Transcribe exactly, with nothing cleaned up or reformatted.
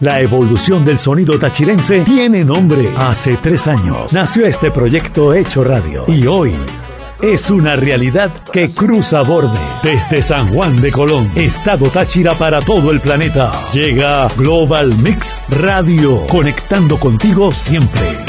La evolución del sonido tachirense tiene nombre. Hace tres años nació este proyecto Hecho Radio y hoy es una realidad que cruza borde. Desde San Juan de Colón, Estado Táchira para todo el planeta, llega Global Mix Radio, conectando contigo siempre.